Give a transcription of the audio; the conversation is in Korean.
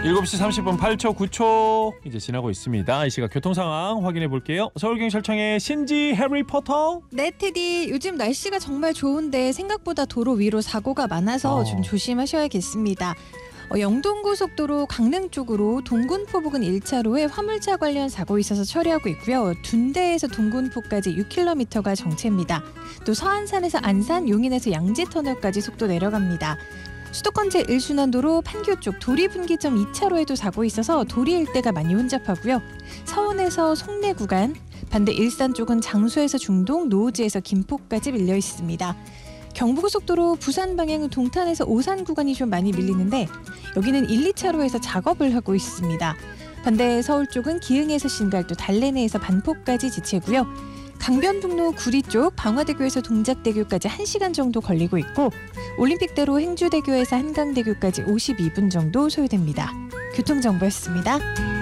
7시 30분 8초 9초 이제 지나고 있습니다. 이 시각 교통 상황 확인해 볼게요. 서울경찰청의 신지 해리포터. 네, 테디. 요즘 날씨가 정말 좋은데 생각보다 도로 위로 사고가 많아서 좀 조심하셔야겠습니다. 영동고속도로 강릉 쪽으로 동군포 부근 1차로에 화물차 관련 사고 있어서 처리하고 있고요. 둔대에서 동군포까지 6km가 정체입니다. 또 서안산에서 안산, 용인에서 양지터널까지 속도 내려갑니다. 수도권 제1순환도로 판교 쪽 도리분기점 2차로에도 사고 있어서 도리 일대가 많이 혼잡하고요. 서운에서 송내 구간, 반대 일산 쪽은 장수에서 중동, 노우지에서 김포까지 밀려 있습니다. 경부고속도로 부산 방향은 동탄에서 오산 구간이 좀 많이 밀리는데 여기는 1, 2차로에서 작업을 하고 있습니다. 반대 서울 쪽은 기흥에서 신갈도, 달래내에서 반포까지 지체고요. 강변북로 구리 쪽 방화대교에서 동작대교까지 1시간 정도 걸리고 있고 올림픽대로 행주대교에서 한강대교까지 52분 정도 소요됩니다. 교통정보였습니다.